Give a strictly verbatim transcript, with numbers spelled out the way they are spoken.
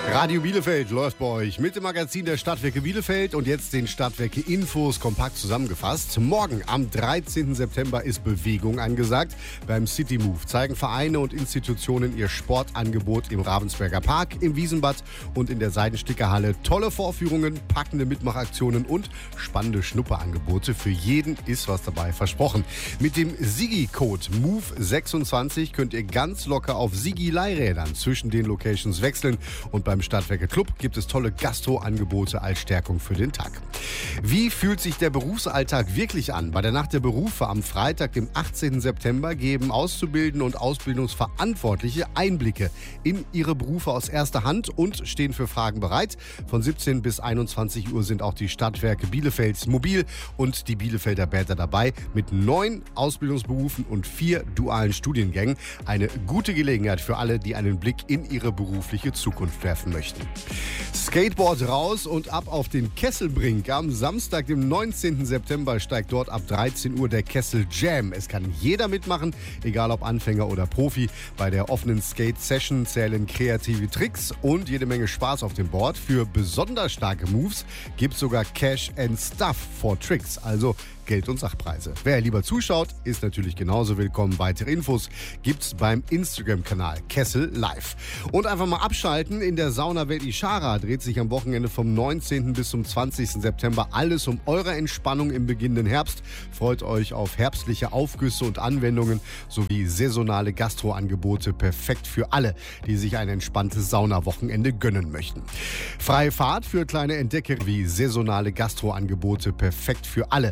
Radio Bielefeld läuft bei euch mit dem Magazin der Stadtwerke Bielefeld und jetzt den Stadtwerke Infos kompakt zusammengefasst. Morgen am dreizehnten September ist Bewegung angesagt. Beim City Move zeigen Vereine und Institutionen ihr Sportangebot im Ravensberger Park, im Wiesenbad und in der Seidenstickerhalle. Tolle Vorführungen, packende Mitmachaktionen und spannende Schnupperangebote. Für jeden ist was dabei versprochen. Mit dem Sigi-Code Move sechsundzwanzig könnt ihr ganz locker auf Sigi-Leihrädern zwischen den Locations wechseln und beim Stadtwerke Club gibt es tolle Gastro-Angebote als Stärkung für den Tag. Wie fühlt sich der Berufsalltag wirklich an? Bei der Nacht der Berufe am Freitag, dem achtzehnten September, geben Auszubildende und Ausbildungsverantwortliche Einblicke in ihre Berufe aus erster Hand und stehen für Fragen bereit. Von siebzehn bis einundzwanzig Uhr sind auch die Stadtwerke Bielefeld Mobil und die Bielefelder Bäder dabei mit neun Ausbildungsberufen und vier dualen Studiengängen. Eine gute Gelegenheit für alle, die einen Blick in ihre berufliche Zukunft werfen möchten. Skateboard raus und ab auf den Kesselbrink. Am Samstag, dem neunzehnten September, steigt dort ab dreizehn Uhr der Kessel Jam. Es kann jeder mitmachen, egal ob Anfänger oder Profi. Bei der offenen Skate-Session zählen kreative Tricks und jede Menge Spaß auf dem Board. Für besonders starke Moves gibt es sogar Cash and Stuff for Tricks, also Geld- und Sachpreise. Wer lieber zuschaut, ist natürlich genauso willkommen. Weitere Infos gibt's beim Instagram-Kanal Kessel Live. Und einfach mal abschalten. In der Saunawelt Ishara dreht sich am Wochenende vom neunzehnten bis zum zwanzigsten September alles um eure Entspannung im beginnenden Herbst. Freut euch auf herbstliche Aufgüsse und Anwendungen sowie saisonale Gastroangebote. Perfekt für alle, die sich ein entspanntes Saunawochenende gönnen möchten. Freie Fahrt für kleine Entdecker wie saisonale Gastroangebote. Perfekt für alle,